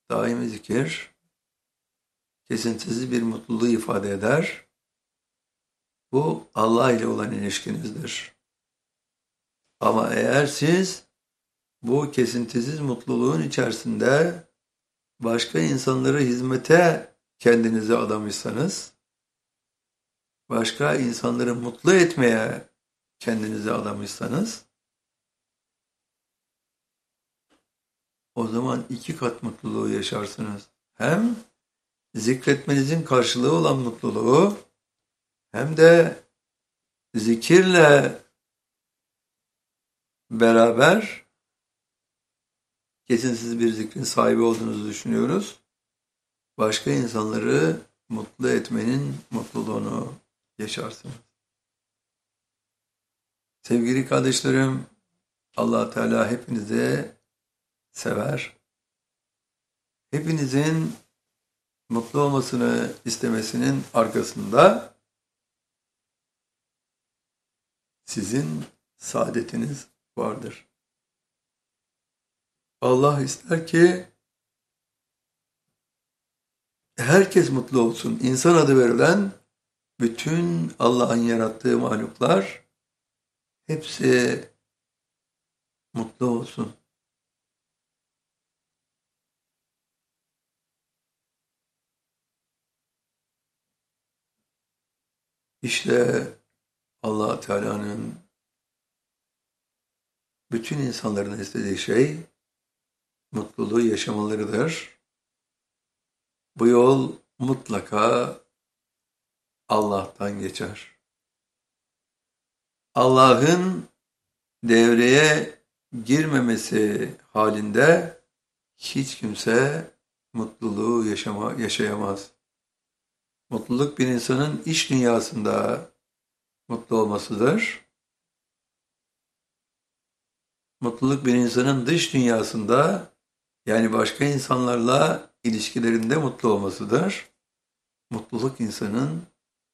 daimi zikir kesintisiz bir mutluluğu ifade eder. Bu Allah ile olan ilişkinizdir. Ama eğer siz bu kesintisiz mutluluğun içerisinde başka insanlara hizmete kendinizi adamışsanız, başka insanları mutlu etmeye kendinizi adamışsanız, o zaman 2 kat mutluluğu yaşarsınız. Hem zikretmenizin karşılığı olan mutluluğu, hem de zikirle beraber kesintisiz bir zikrin sahibi olduğunuzu düşünüyoruz. Başka insanları mutlu etmenin mutluluğunu yaşarsınız. Sevgili kardeşlerim, Allah Teala hepinizi sever. Hepinizin mutlu olmasını istemesinin arkasında sizin saadetiniz vardır. Allah ister ki herkes mutlu olsun. İnsan adı verilen bütün Allah'ın yarattığı mahluklar hepsi mutlu olsun. İşte Allah Teala'nın bütün insanların istediği şey mutluluğu yaşamalarıdır. Bu yol mutlaka Allah'tan geçer. Allah'ın devreye girmemesi halinde hiç kimse mutluluğu yaşayamaz. Mutluluk bir insanın iç dünyasında mutlu olmasıdır. Mutluluk bir insanın dış dünyasında, yani başka insanlarla ilişkilerinde mutlu olmasıdır. Mutluluk insanın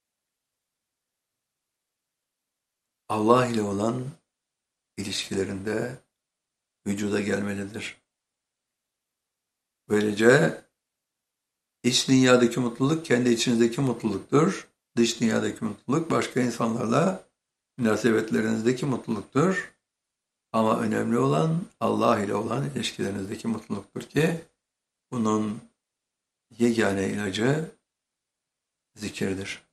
Allah ile olan ilişkilerinde vücuda gelmelidir. Böylece iç dünyadaki mutluluk kendi içinizdeki mutluluktur. Dış dünyadaki mutluluk başka insanlarla münasebetlerinizdeki mutluluktur. Ama önemli olan Allah ile olan ilişkilerinizdeki mutluluktur ki bunun yegane ilacı zikirdir.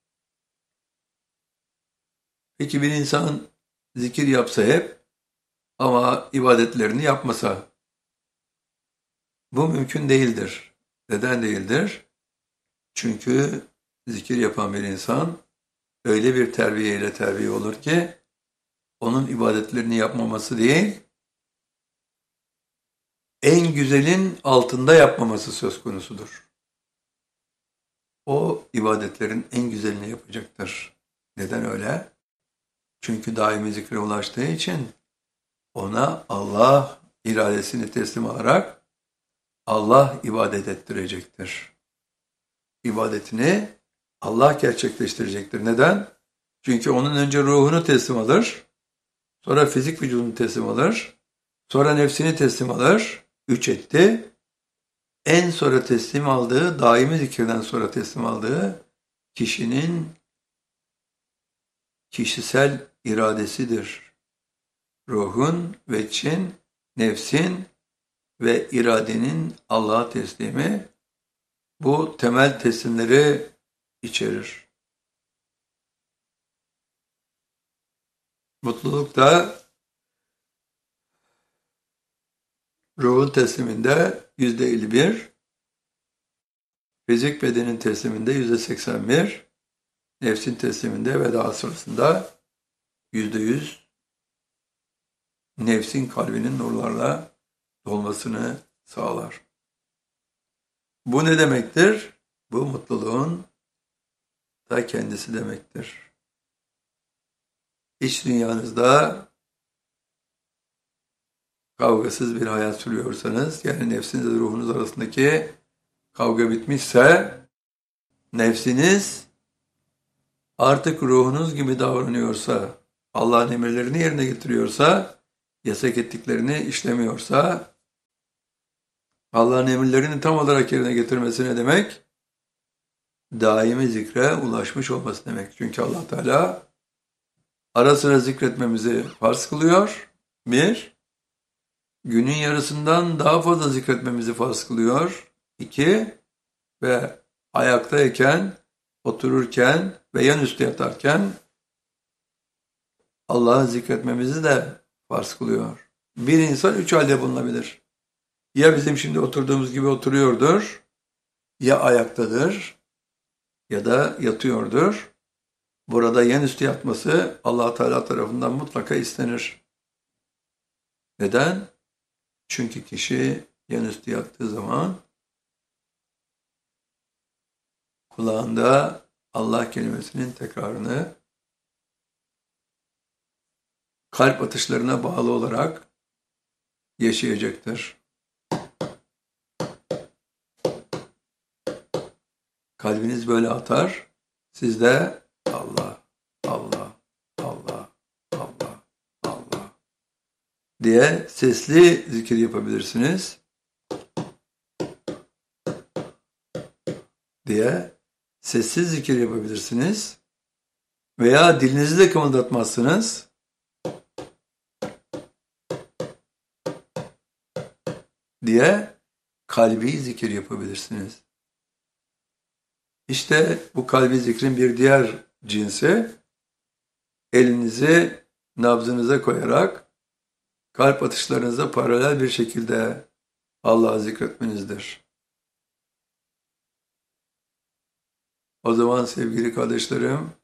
Peki bir insan zikir yapsa hep ama ibadetlerini yapmasa, bu mümkün değildir. Neden değildir? Çünkü zikir yapan bir insan öyle bir terbiyeyle terbiye olur ki onun ibadetlerini yapmaması değil, en güzelin altında yapmaması söz konusudur. O ibadetlerin en güzelini yapacaktır. Neden öyle? Çünkü daimi zikre ulaştığı için ona Allah iradesini teslim alarak Allah ibadet ettirecektir. İbadetini Allah gerçekleştirecektir. Neden? Çünkü onun önce ruhunu teslim alır, sonra fizik vücudunu teslim alır, sonra nefsini teslim alır, 3 etti. En sonra teslim aldığı, daimi zikirden sonra teslim aldığı kişinin kişisel iradesidir. Ruhun, veçin, nefsin ve iradenin Allah'a teslimi bu temel teslimleri içerir. Mutluluk da ruhun tesliminde %51, fizik bedenin tesliminde %81, nefsin tesliminde ve daha sonrasında %100 nefsin kalbinin nurlarla dolmasını sağlar. Bu ne demektir? Bu mutluluğun da kendisi demektir. İç dünyanızda kavgasız bir hayat sürüyorsanız, yani nefsinizle ruhunuz arasındaki kavga bitmişse, nefsiniz artık ruhunuz gibi davranıyorsa, Allah'ın emirlerini yerine getiriyorsa, yasak ettiklerini işlemiyorsa, Allah'ın emirlerini tam olarak yerine getirmesi ne demek? Daimi zikre ulaşmış olması demek. Çünkü Allah Teala ara sıra zikretmemizi farz kılıyor. Bir, günün yarısından daha fazla zikretmemizi farz kılıyor. İki, ve ayaktayken, otururken ve yanüstü yatarken Allah'ı zikretmemizi de farz kılıyor. Bir insan üç halde bulunabilir. Ya bizim şimdi oturduğumuz gibi oturuyordur, ya ayaktadır, ya da yatıyordur. Burada yanüstü yatması Allah Teala tarafından mutlaka istenir. Neden? Çünkü kişi yanüstü yattığı zaman kulağında Allah kelimesinin tekrarını kalp atışlarına bağlı olarak yaşayacaktır. Kalbiniz böyle atar, siz de Allah, Allah, Allah, Allah, Allah diye sesli zikir yapabilirsiniz. Diye sessiz zikir yapabilirsiniz. Veya dilinizi de kımıldatmazsınız. Diye kalbi zikir yapabilirsiniz. İşte bu kalbi zikrin bir diğer cinsi, elinizi nabzınıza koyarak kalp atışlarınıza paralel bir şekilde Allah'ı zikretmenizdir. O zaman sevgili kardeşlerim,